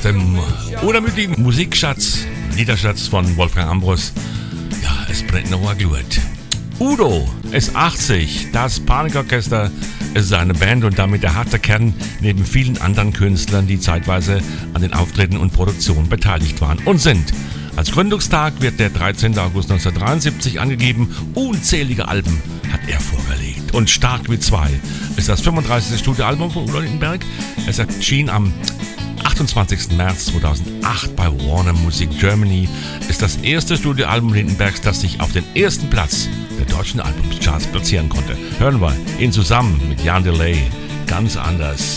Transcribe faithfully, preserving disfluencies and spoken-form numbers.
dem unermüdlichen Musikschatz, Liederschatz von Wolfgang Ambros. Ja, es brennt noch ein Glut. Udo ist achtzig, das Panikorchester ist seine Band und damit der harte Kern neben vielen anderen Künstlern, die zeitweise an den Auftritten und Produktionen beteiligt waren und sind. Als Gründungstag wird der dreizehnten August neunzehnhundertdreiundsiebzig angegeben. Unzählige Alben hat er vorgelegt. Und Stark wie zwei ist das fünfunddreißigste Studioalbum von Udo Lindenberg. Es erschien am achtundzwanzigsten März zweitausendacht bei Warner Music Germany. Ist das erste Studioalbum Lindenbergs, das sich auf den ersten Platz der deutschen Albumcharts platzieren konnte. Hören wir ihn zusammen mit Jan Delay. Ganz anders.